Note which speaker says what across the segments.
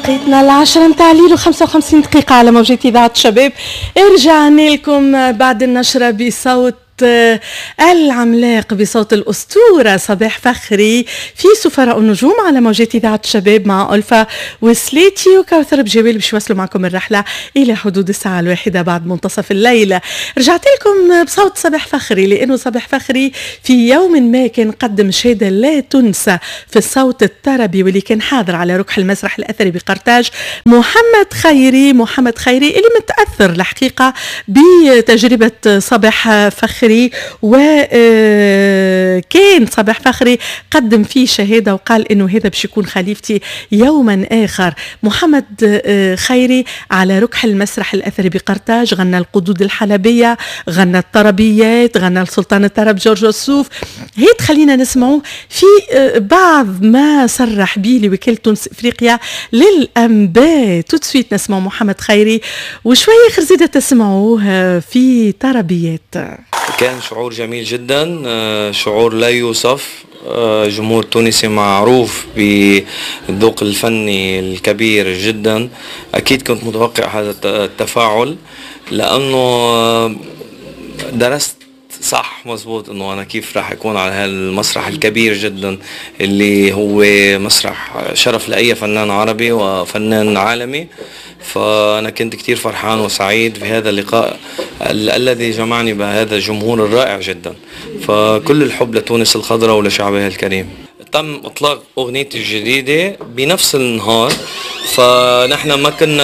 Speaker 1: دقيقتنا العشرة متاع الليل و55 دقيقة على موجات إذاعة شباب. رجعنا لكم بعد النشرة بصوت العملاق، بصوت الأسطورة صباح فخري في سفراء النجوم على موجات إذاعة الشباب مع ألفا وسليتي وكوثر بجوال باش يوصلوا معكم الرحلة إلى حدود الساعة 1 بعد منتصف الليل. رجعت لكم بصوت صباح فخري لأنه صباح فخري في يوم ما كان قدم شهادة لا تنسى في الصوت الطربي واللي كان حاضر على ركح المسرح الأثري بقرطاج. محمد خيري اللي متأثر الحقيقة بتجربة صباح فخري، وكان صباح فخري قدم فيه شهادة وقال إنه هذا باش يكون خليفتي يوما آخر. محمد خيري على ركح المسرح الأثري بقرطاج غنى القدود الحلبية، غنى الطربيات، غنى السلطان الطرب جورج السوف. هيت خلينا نسمعوا في بعض ما صرح به لوكالة تونس إفريقيا للأنباء. تسويت نسمع محمد خيري وشوية آخر زيادة تسمعوه في طربيات.
Speaker 2: كان شعور جميل جدا، شعور لا يوصف. جمهور تونسي معروف بالذوق الفني الكبير جدا. أكيد كنت متوقع هذا التفاعل لأنه درست صح مزبوط انه انا كيف راح اكون على هالمسرح الكبير جدا اللي هو مسرح شرف لاي فنان عربي وفنان عالمي. فانا كنت كتير فرحان وسعيد بهذا اللقاء الذي جمعني بهذا الجمهور الرائع جدا. فكل الحب لتونس الخضراء ولشعبها الكريم. تم اطلاق اغنيتي الجديده بنفس النهار، فنحن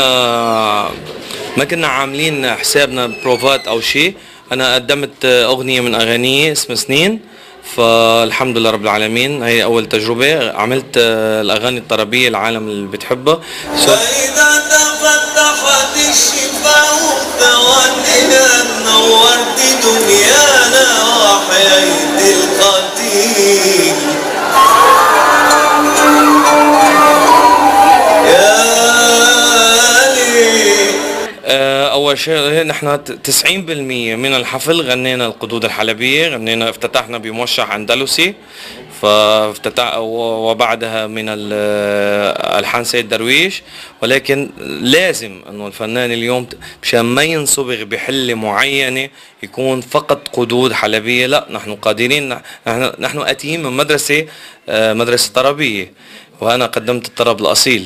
Speaker 2: ما كنا عاملين حسابنا بروفات او شيء. أنا قدمت أغنية من أغانيي اسمها سنين، فالحمد لله رب العالمين هي أول تجربة. عملت الأغاني الطربية العالم اللي بتحبها.
Speaker 3: فإذا تفتحت الشفاء وتغنينا نورت دنيانا وحييت القتيل.
Speaker 2: أول شيء نحن 90% من الحفل غنينا القدود الحلبية، غنينا افتتحنا بموشح أندلسي، وبعدها من ألحان سيد درويش. ولكن لازم أنه الفنان اليوم مشان ما ينصبغ بحلة معينة يكون فقط قدود حلبية. لا، نحن قادرين، نحن أتيين من مدرسة طربية، وأنا قدمت الطرب الأصيل.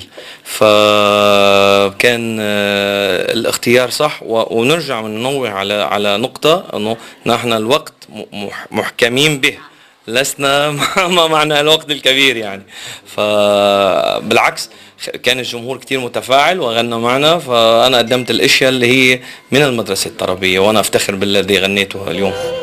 Speaker 2: فكان الاختيار صح. ونرجع ننوه على نقطة أنه نحن الوقت محكمين به، لسنا ما معنى الوقت الكبير يعني. فبالعكس كان الجمهور كتير متفاعل وغنى معنا. فأنا قدمت الأشياء اللي هي من المدرسة الطربية، وأنا أفتخر بالذي غنيته اليوم.